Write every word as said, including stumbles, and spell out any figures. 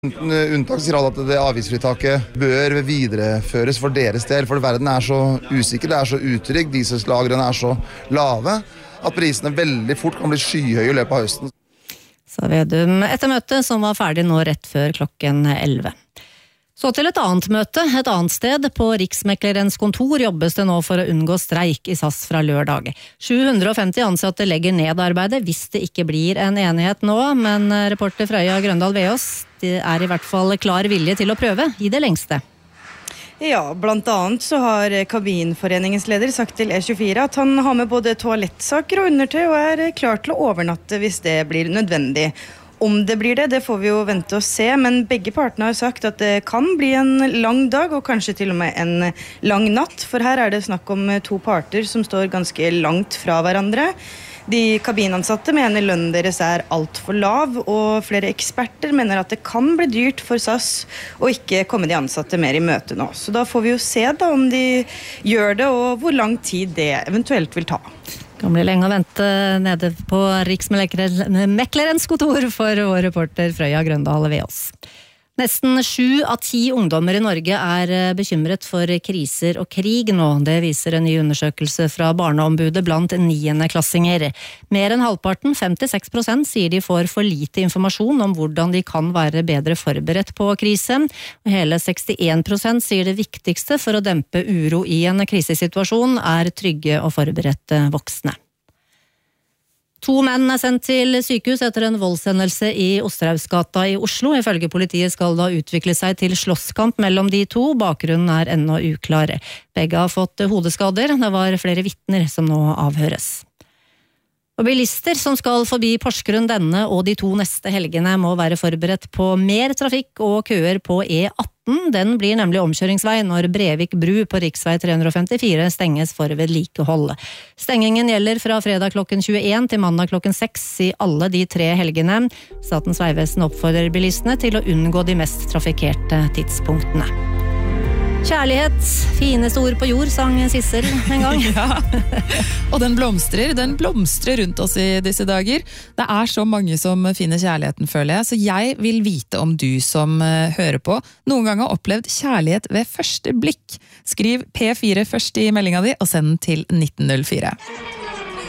Unntak sier alle at det avgiftsfritaket bør videreføres for deres del, for verden er så usikker, det er så utrygg, dieselslagrene er så lave, at prisene veldig fort kan bli skyhøye i løpet av høsten. Sa Vedum etter møtet som var ferdig nå rett før klokken elleve. Så til et annet møte, et annet sted. På Riksmeklerens kontor jobbes det nå for å unngå streik i S A S fra lørdag. sju hundre og femti ansatte legger ned arbeidet hvis det ikke blir en enighet nå, men reporter Frøya Grøndal Veås, det er i hvert fall klar vilje til å prøve i det lengste. Ja, blant annet så har Kabinforeningens leder sagt til E tjuefire at han har med både toalettsaker og undertøy og er klar til å overnatte hvis det blir nødvendig. Om det blir det, det får vi jo vente og se, men begge partene har sagt at det kan bli en lang dag, og kanskje til og med en lang natt, for her er det snakk om to parter som står ganske langt fra hverandre. De kabinansatte mener lønnen deres er alt for lav, og flere eksperter mener at det kan bli dyrt for S A S å ikke komme de ansatte mer i møte nå. Så da får vi jo se da om de gjør det, og hvor lang tid det eventuelt vil ta. Det kan bli lenge å vente nede på Riksmeklerens kontor for vår reporter Frøya Grøndal Veås. Nesten sju av ti ungdommer i Norge er bekymret for kriser og krig nå. Det viser en ny undersøkelse fra Barneombudet blant niendeklassinger. Mer enn halvparten, femtiseks prosent, sier de får for lite informasjon om hvordan de kan være bedre forberedt på krise. Og hele sekstien prosent sier det viktigste for å dempe uro i en krisesituasjon er trygge og forberedte voksne. To menn er sendt til sykehus etter en voldshendelse i Osterhausgata i Oslo. Ifølge politiet skal det ha utviklet seg til slåsskamp mellom de to. Bakgrunnen er ennå uklar. Begge har fått hodeskader. Det var flere vitner som nå avhøres. Og bilister som skal forbi Porsgrunn denne og de to neste helgene må være forberedt på mer trafikk og køer på E atten. Den blir nemlig omkjøringsvei når Brevik bru på riksvei tre hundre og femtifire stenges for vedlikehold. Stengingen gjelder fra fredag klokken tjueen til mandag klokken seks i alle de tre helgene. Statens vegvesen oppfordrer bilistene til å unngå de mest trafikkerte tidspunktene. Kjærlighet, fineste ord på jord, sang Sissel en gang. Ja, og den blomstrer, den blomstrer rundt oss i disse dager. Det er så mange som finner kjærligheten, føler jeg, så jeg vil vite om du som hører på noen gang har opplevd kjærlighet ved første blikk. Skriv P fire først i meldinga di og send den til nitten null fire.